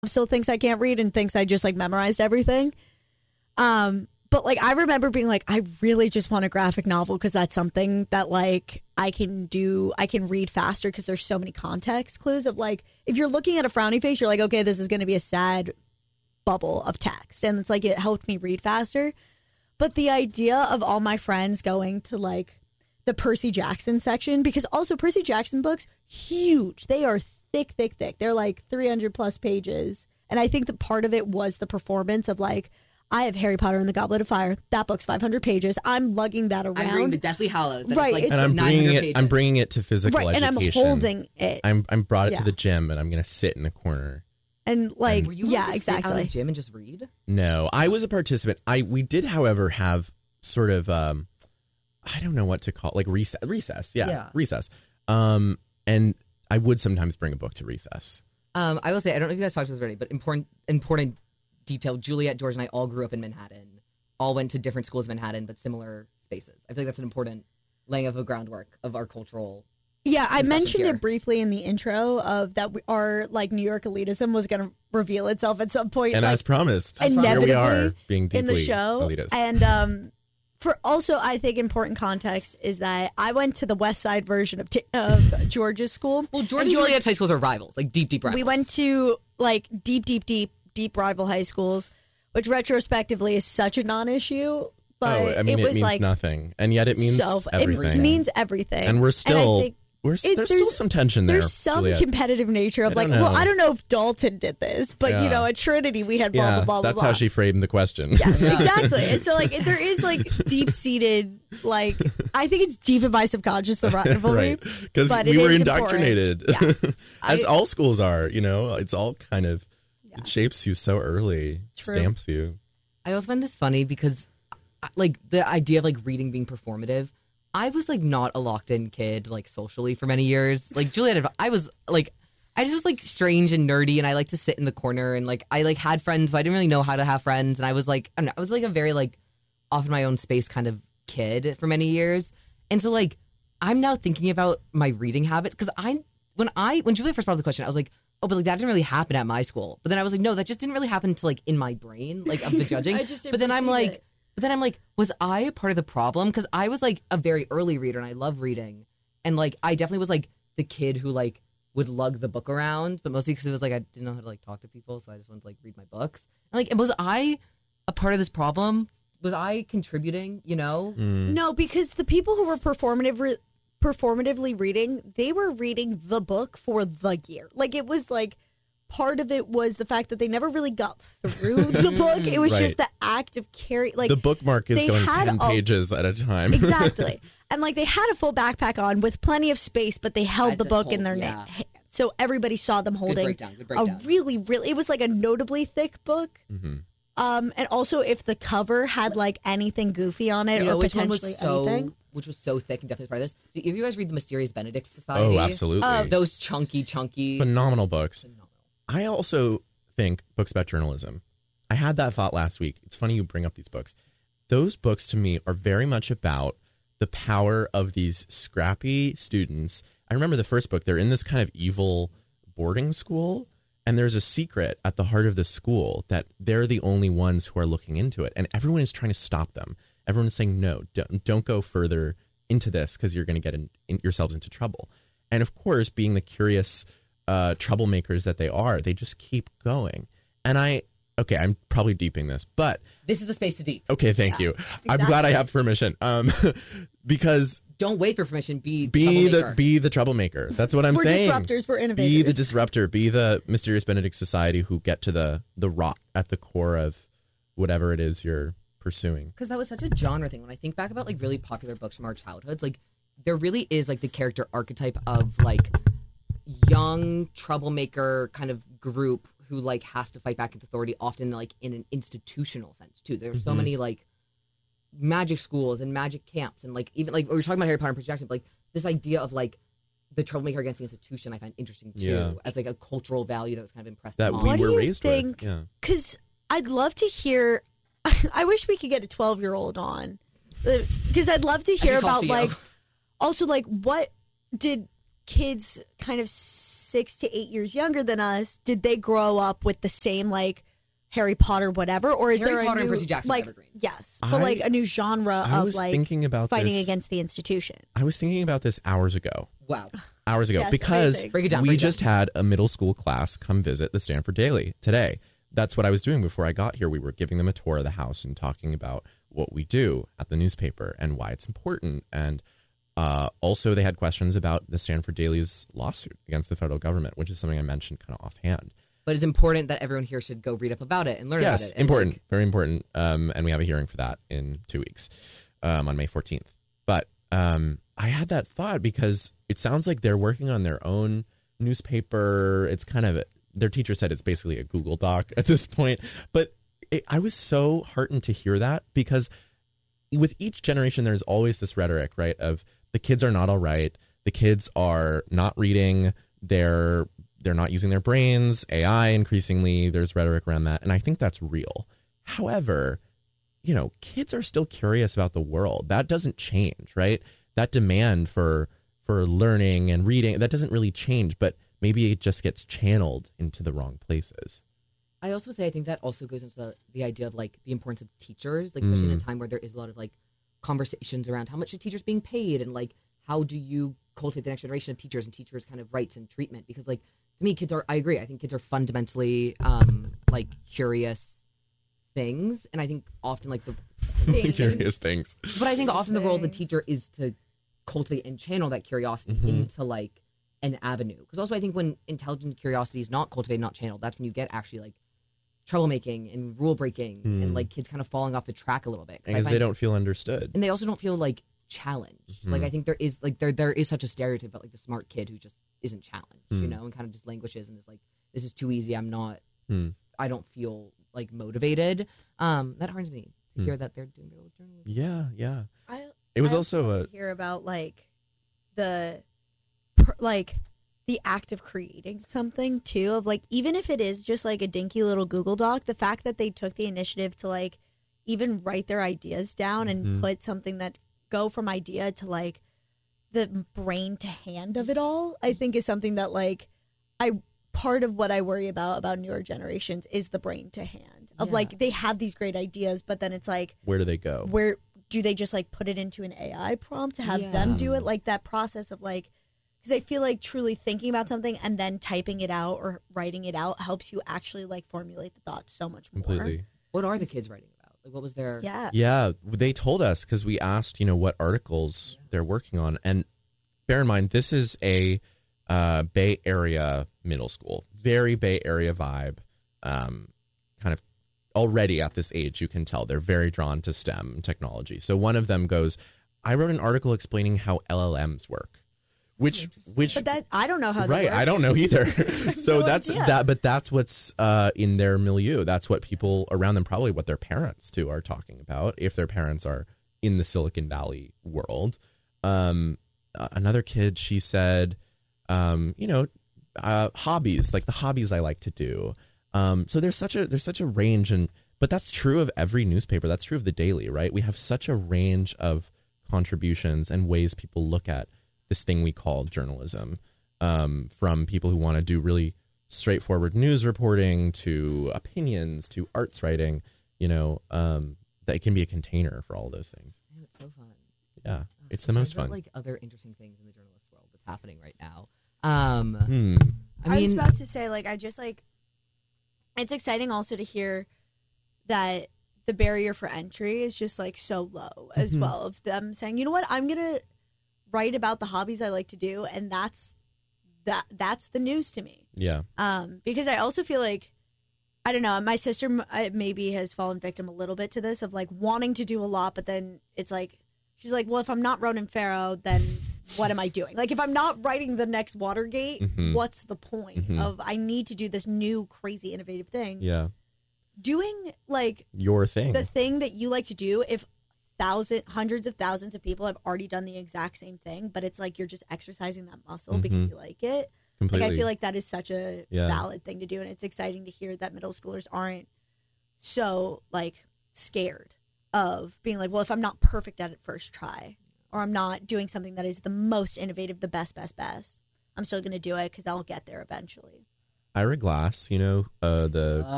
still thinks I can't read and thinks I just like memorized everything. But like I remember being like, I really just want a graphic novel because that's something that like I can read faster because there's so many context clues of like if you're looking at a frowny face, you're like, okay, this is going to be a sad bubble of text, and it's like it helped me read faster. But the idea of all my friends going to like the Percy Jackson section, because also Percy Jackson books, huge, they are thick. They're like 300 plus pages, and I think that part of it was the performance of like, I have Harry Potter and the Goblet of Fire. That book's 500 pages. I'm lugging that around. I'm bringing the Deathly Hallows. That's right, like and I'm bringing it to physical education. And I'm holding it. I'm brought it to the gym, and I'm going to sit in the corner. And like, were you yeah, to exactly. sit out of the gym and just read? No, I was a participant. We did, however, have sort of I don't know what to call like recess. Yeah, recess. And I would sometimes bring a book to recess. I will say, I don't know if you guys talked about this already, but important detail. Juliet, George, and I all grew up in Manhattan. All went to different schools in Manhattan, but similar spaces. I feel like that's an important laying of a groundwork of our cultural. Yeah, I mentioned it briefly in the intro of that our like New York elitism was going to reveal itself at some point, and like, as promised, inevitably here we are being deeply in the show. Elitist. And for also, I think important context is that I went to the West Side version of George's school. Well, George and Juliet's high schools are rivals, like deep rivals. We went to like deep rival high schools, which retrospectively is such a non-issue. But I mean, it was means like nothing, and yet it means everything. It means everything, and we're still. And I think there's still some tension there. There's some Juliet. competitive nature of like, well, I don't know if Dalton did this, but you know, at Trinity we had blah blah blah. That's blah. how she framed the question. Yes, exactly. And so like there is like deep seated like I think it's deep in my subconscious the rivalry, right? Because we were indoctrinated, as all schools are. You know, it's all kind of it shapes you so early, stamps you. I also find this funny because like the idea of like reading being performative. I was like not a locked in kid like socially for many years. Like Juliet, I was like, I just was like strange and nerdy, and I like to sit in the corner, and like I like had friends, but I didn't really know how to have friends, and I was like, I don't know, I was like a very like off in my own space kind of kid for many years, and so like I'm now thinking about my reading habits because when Juliet first brought up the question, I was like, oh, but like that didn't really happen at my school, but then I was like, no, that just didn't really happen to like in my brain like of the judging, but then I'm like. But then I'm like, was I a part of the problem? Because I was like a very early reader and I love reading. And like, I definitely was like the kid who like would lug the book around, but mostly because it was like I didn't know how to like talk to people. So I just wanted to like read my books. And like, was I a part of this problem? Was I contributing, you know? No, because the people who were performatively reading, they were reading the book for the year. Like it was like, part of it was the fact that they never really got through the book. It was just the act of carrying. Like the bookmark is going 10 pages at a time. Exactly. And like they had a full backpack on with plenty of space, but they held the book in their hand. So everybody saw them holding good breakdown. A really, it was like a notably thick book. Mm-hmm. And also if the cover had like anything goofy on it or potentially anything. Which was so thick and definitely part of this. Did you guys read The Mysterious Benedict Society? Oh, absolutely. Those chunky. Phenomenal books. I also think books about journalism. I had that thought last week. It's funny you bring up these books. Those books to me are very much about the power of these scrappy students. I remember the first book, they're in this kind of evil boarding school, and there's a secret at the heart of the school that they're the only ones who are looking into it, and everyone is trying to stop them. Everyone is saying, no, don't go further into this because you're going to get yourselves into trouble. And of course, being the curious troublemakers that they are, they just keep going. And I'm probably deeping this, but this is the space to deep. Okay, thank you. Exactly. I'm glad I have permission. Because don't wait for permission. Be the troublemaker. That's what I'm saying. We're disruptors. We're innovators. Be the disruptor. Be the Mysterious Benedict Society who get to the rot at the core of whatever it is you're pursuing. Because that was such a genre thing. When I think back about like really popular books from our childhoods, like there really is like the character archetype of like young troublemaker kind of group who like has to fight back against authority, often like in an institutional sense too. There's so many like magic schools and magic camps, and like even like we were talking about Harry Potter and Percy Jackson, but like this idea of like the troublemaker against the institution I find interesting too, as like a cultural value that was kind of impressed that on. we were raised with. Because I'd love to hear. I wish we could get a 12-year-old on, because I'd love to hear about like also like what did kids kind of 6 to 8 years younger than us, did they grow up with the same like Harry Potter, whatever, or is Harry there Potter a and new, Percy Jackson like, evergreen. yes, but like a new genre I of was like thinking about fighting this. against the institution? I was thinking about this hours ago. Wow. Yes, because amazing. Break it down, we break it just down. had a middle school class come visit the Stanford Daily today. That's what I was doing before I got here. We were giving them a tour of the house and talking about what we do at the newspaper and why it's important. And also they had questions about the Stanford Daily's lawsuit against the federal government, which is something I mentioned kind of offhand. But it's important that everyone here should go read up about it and learn about it. Yes, And, important, like, very important. And we have a hearing for that in 2 weeks on May 14th. But I had that thought because it sounds like they're working on their own newspaper. It's kind of, their teacher said it's basically a Google Doc at this point. But I was so heartened to hear that because with each generation, there's always this rhetoric, right, of the kids are not all right. The kids are not reading. They're not using their brains. AI increasingly, there's rhetoric around that. And I think that's real. However, you know, kids are still curious about the world. That doesn't change, right? That demand for learning and reading, that doesn't really change, but maybe it just gets channeled into the wrong places. I also say I think that also goes into the idea of like the importance of teachers, like especially in a time where there is a lot of like conversations around how much are teachers being paid and like how do you cultivate the next generation of teachers and teachers kind of rights and treatment, because like to me kids are, I agree, I think kids are fundamentally like curious things, and I think often like the Curious things. but I think often the role of the teacher is to cultivate and channel that curiosity into like an avenue, because also I think when intelligent curiosity is not cultivated, not channeled, that's when you get actually like troublemaking and rule breaking and like kids kind of falling off the track a little bit Because they don't feel understood. and they also don't feel like challenged. Like I think there is like there is such a stereotype about like the smart kid who just isn't challenged, you know, and kind of just languishes and is like, this is too easy. I'm not. I don't feel like motivated. That hurts me to hear that they're doing their own journalism. Yeah. I It was I also love a to hear about like the the act of creating something too, of like even if it is just like a dinky little Google Doc, the fact that they took the initiative to like even write their ideas down and put something that go from idea to like the brain to hand of it all, I think is something that like part of what I worry about newer generations is the brain to hand of like they have these great ideas, but then it's like, where do they go? where do they just like put it into an AI prompt to have them do it? Like that process of like, because I feel like truly thinking about something and then typing it out or writing it out helps you actually like formulate the thoughts so much more. Completely. What are the kids writing about? Like what was their Yeah, they told us because we asked, you know, what articles they're working on. And bear in mind, this is a Bay Area middle school, very Bay Area vibe. Kind of already at this age, you can tell they're very drawn to STEM technology. So one of them goes, I wrote an article explaining how LLMs work. Which, But that I don't know how. right? They work. I don't know either. So No that's idea. that. But that's what's in their milieu. That's what people around them, probably what their parents too, are talking about. If their parents are in the Silicon Valley world, another kid, she said, you know, hobbies, like the hobbies I like to do. So there's such a range, but that's true of every newspaper. That's true of the Daily, right? We have such a range of contributions and ways people look at this thing we call journalism, from people who want to do really straightforward news reporting to opinions to arts writing, you know, that it can be a container for all of those things. Yeah, it's so fun. Yeah, it's the most What fun. like other interesting things in the journalist world that's happening right now. I was mean, about to say, like, I just like, it's exciting also to hear that the barrier for entry is just like so low as well, of them saying, you know what, I'm gonna write about the hobbies I like to do, and that's the news to me. Yeah. Because I also feel like, I don't know, my sister maybe has fallen victim a little bit to this of like wanting to do a lot, but then it's like, she's like, well, if I'm not Ronan Farrow, then what am I doing? Like, if I'm not writing the next Watergate, what's the point of I need to do this new, crazy, innovative thing? Yeah. Doing like Your thing. the thing that you like to do, if hundreds of thousands of people have already done the exact same thing, but it's like you're just exercising that muscle because you like it. Completely. Like I feel like that is such a Yeah. valid thing to do, and it's exciting to hear that middle schoolers aren't so like scared of being like, well, if I'm not perfect at it first try, or I'm not doing something that is the most innovative, the best. I'm still going to do it because I'll get there eventually. Ira Glass, you know, the